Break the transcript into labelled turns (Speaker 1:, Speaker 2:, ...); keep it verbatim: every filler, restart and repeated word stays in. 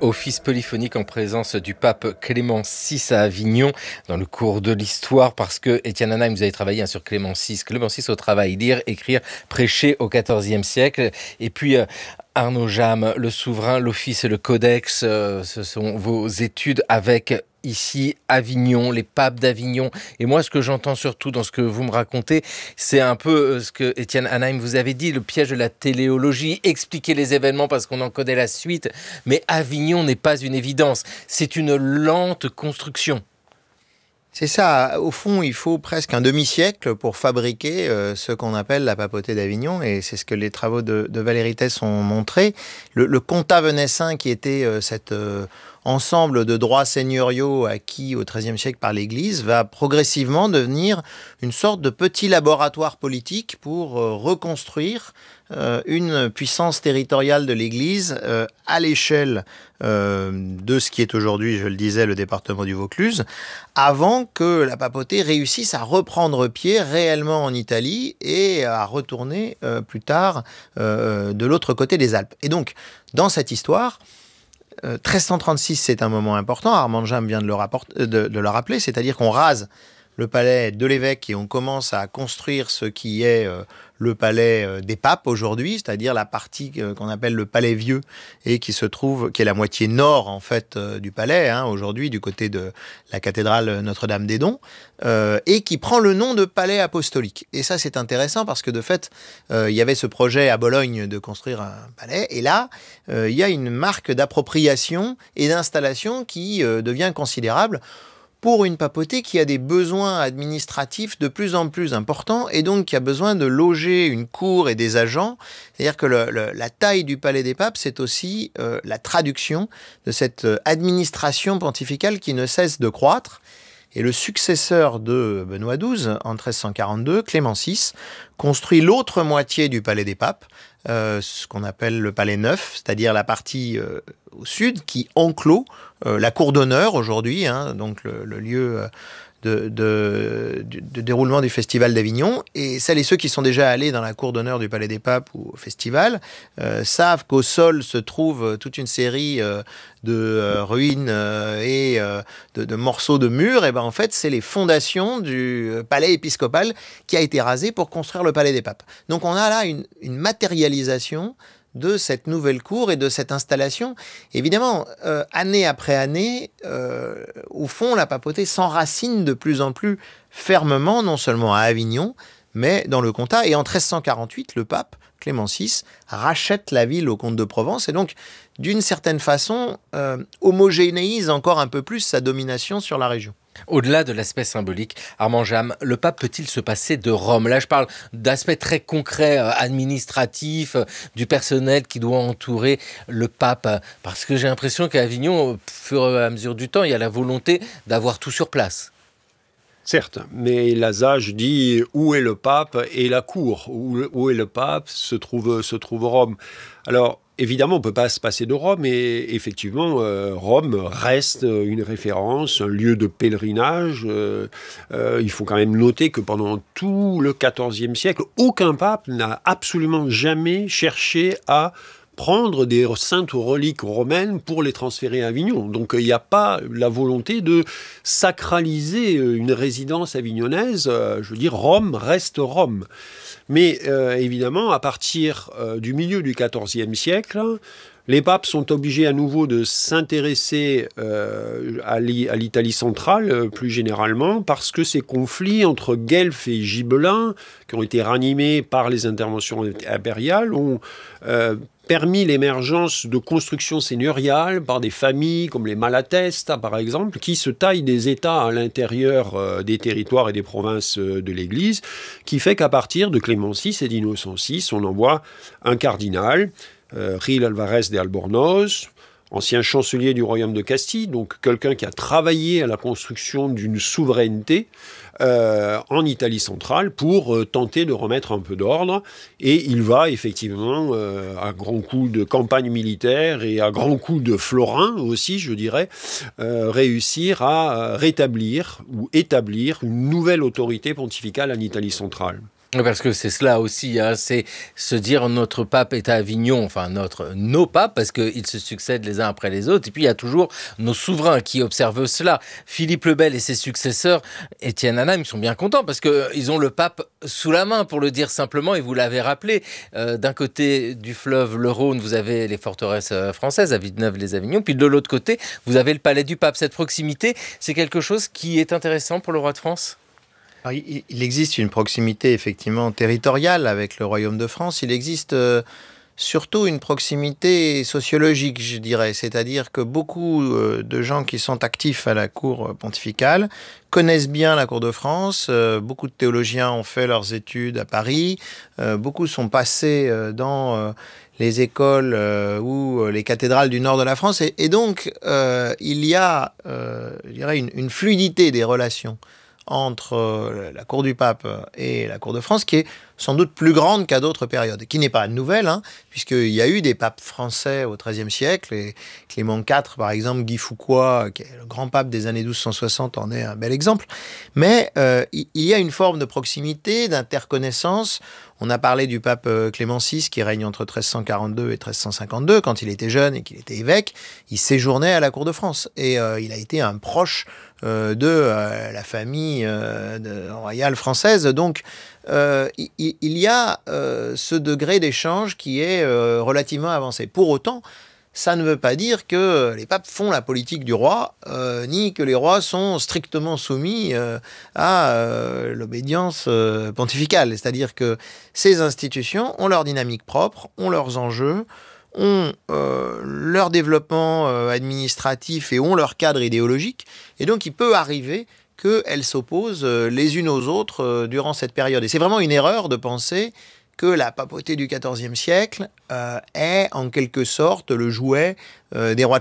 Speaker 1: Office polyphonique en présence du pape Clément six à Avignon dans le cours de l'histoire parce que Étienne Anaïm, vous avez travaillé hein, sur Clément six. Clément six au travail, lire, écrire, prêcher au quatorzième siècle. Et puis euh, Arnaud Jam, le souverain, l'office et le codex, euh, ce sont vos études avec ici Avignon, les papes d'Avignon. Et moi, ce que j'entends surtout dans ce que vous me racontez, c'est un peu ce que Étienne Anaïm vous avait dit, le piège de la téléologie, expliquer les événements parce qu'on en connaît la suite. Mais Avignon n'est pas une évidence, c'est une lente construction.
Speaker 2: C'est ça, au fond, il faut presque un demi-siècle pour fabriquer euh, ce qu'on appelle la papauté d'Avignon, et c'est ce que les travaux de, de Valérie Thès ont montré. Le, le comtat venessin, qui était euh, cet euh, ensemble de droits seigneuriaux acquis au treizième siècle par l'Église, va progressivement devenir une sorte de petit laboratoire politique pour euh, reconstruire euh, une puissance territoriale de l'Église euh, à l'échelle euh, de ce qui est aujourd'hui, je le disais, le département du Vaucluse, avant que la papauté réussisse à reprendre pied réellement en Italie et à retourner euh, plus tard euh, de l'autre côté des Alpes. Et donc, dans cette histoire, euh, treize cent trente-six, c'est un moment important, Armand Jam vient de le, rapporter, de, de le rappeler, c'est-à-dire qu'on rase le palais de l'évêque et on commence à construire ce qui est euh, le palais euh, des papes aujourd'hui, c'est-à-dire la partie euh, qu'on appelle le palais vieux et qui se trouve, qui est la moitié nord en fait euh, du palais hein, aujourd'hui du côté de la cathédrale Notre-Dame-des-Dons euh, et qui prend le nom de palais apostolique. Et ça c'est intéressant parce que de fait euh, il y avait ce projet à Bologne de construire un palais et là euh, il y a une marque d'appropriation et d'installation qui euh, devient considérable pour une papauté qui a des besoins administratifs de plus en plus importants et donc qui a besoin de loger une cour et des agents. C'est-à-dire que le, le, la taille du palais des papes, c'est aussi euh, la traduction de cette administration pontificale qui ne cesse de croître. Et le successeur de Benoît douze, en treize cent quarante-deux, Clément six, construit l'autre moitié du palais des papes, euh, ce qu'on appelle le palais neuf, c'est-à-dire la partie euh, au sud qui enclôt euh, la cour d'honneur aujourd'hui, hein, donc le, le lieu euh, de, de, de, de déroulement du Festival d'Avignon. Et celles et ceux qui sont déjà allés dans la cour d'honneur du Palais des Papes ou au festival euh, savent qu'au sol se trouve toute une série euh, de euh, ruines euh, et euh, de, de morceaux de murs. Et ben en fait, c'est les fondations du palais épiscopal qui a été rasé pour construire le Palais des Papes. Donc on a là une, une matérialisation de cette nouvelle cour et de cette installation. Évidemment, euh, année après année, euh, au fond, la papauté s'enracine de plus en plus fermement, non seulement à Avignon, mais dans le comtat. Et en treize cent quarante-huit, le pape, Clément six, rachète la ville au comte de Provence et donc, d'une certaine façon, euh, homogénéise encore un peu plus sa domination sur la région.
Speaker 1: Au-delà de l'aspect symbolique, Armand Jam, le pape peut-il se passer de Rome? Là, je parle d'aspects très concrets, euh, administratifs, euh, du personnel qui doit entourer le pape. Parce que j'ai l'impression qu'à Avignon, au fur et à mesure du temps, il y a la volonté d'avoir tout sur place.
Speaker 3: Certes, mais l'adage dit où est le pape et la cour, où, où est le pape se trouve, se trouve Rome. Alors, évidemment, on ne peut pas se passer de Rome, et effectivement, euh, Rome reste une référence, un lieu de pèlerinage. Euh, euh, il faut quand même noter que pendant tout le quatorzième siècle, aucun pape n'a absolument jamais cherché à prendre des saintes reliques romaines pour les transférer à Avignon. Donc il n'y a pas la volonté de sacraliser une résidence avignonnaise. Euh, je veux dire, Rome reste Rome. Mais euh, évidemment, à partir euh, du milieu du quatorzième siècle, les papes sont obligés à nouveau de s'intéresser euh, à l'Italie centrale, euh, plus généralement, parce que ces conflits entre guelfes et gibelins, qui ont été ranimés par les interventions impériales, ont euh, permis l'émergence de constructions seigneuriales par des familles comme les Malatesta, par exemple, qui se taillent des États à l'intérieur euh, des territoires et des provinces euh, de l'Église, qui fait qu'à partir de Clément six et d'Innocent six, on envoie un cardinal, Euh, Gil Alvarez de Albornoz, ancien chancelier du royaume de Castille, donc quelqu'un qui a travaillé à la construction d'une souveraineté euh, en Italie centrale pour euh, tenter de remettre un peu d'ordre. Et il va effectivement, euh, à grands coups de campagne militaire et à grands coups de florins aussi, je dirais, euh, réussir à rétablir ou établir une nouvelle autorité pontificale en Italie centrale.
Speaker 1: Oui, parce que c'est cela aussi, hein, c'est se dire notre pape est à Avignon, enfin notre, nos papes, parce qu'ils se succèdent les uns après les autres, et puis il y a toujours nos souverains qui observent cela. Philippe le Bel et ses successeurs, Étienne Hanheim, ils sont bien contents, parce qu'ils ont le pape sous la main, pour le dire simplement, et vous l'avez rappelé. Euh, d'un côté du fleuve, le Rhône, vous avez les forteresses françaises, à Villeneuve-les-Avignon, puis de l'autre côté, vous avez le palais du pape. Cette proximité, c'est quelque chose qui est intéressant pour le roi de France?
Speaker 2: Alors, il, il existe une proximité effectivement territoriale avec le Royaume de France. Il existe euh, surtout une proximité sociologique, je dirais. C'est-à-dire que beaucoup euh, de gens qui sont actifs à la cour pontificale connaissent bien la cour de France. Euh, beaucoup de théologiens ont fait leurs études à Paris. Euh, beaucoup sont passés euh, dans euh, les écoles euh, ou les cathédrales du nord de la France. Et, et donc, euh, il y a, euh, je dirais, une, une fluidité des relations entre la cour du pape et la cour de France, qui est sans doute plus grande qu'à d'autres périodes, qui n'est pas nouvelle, hein, puisqu'il y a eu des papes français au treizième siècle, et Clément quatre, par exemple, Guy Foucault, qui est le grand pape des années douze cent soixante, en est un bel exemple. Mais euh, il y a une forme de proximité, d'interconnaissance. On a parlé du pape Clément six, qui règne entre treize cent quarante-deux et treize cent cinquante-deux. Quand il était jeune et qu'il était évêque, il séjournait à la cour de France. Et euh, il a été un proche euh, de euh, la famille euh, de, royale française. Donc, euh, il, il y a euh, ce degré d'échange qui est euh, relativement avancé. Pour autant, ça ne veut pas dire que les papes font la politique du roi, euh, ni que les rois sont strictement soumis euh, à euh, l'obédience euh, pontificale. C'est-à-dire que ces institutions ont leur dynamique propre, ont leurs enjeux, ont euh, leur développement euh, administratif et ont leur cadre idéologique. Et donc, il peut arriver qu'elles s'opposent euh, les unes aux autres euh, durant cette période. Et c'est vraiment une erreur de penser que la papauté du quatorzième siècle euh, est en quelque sorte le jouet euh, des rois de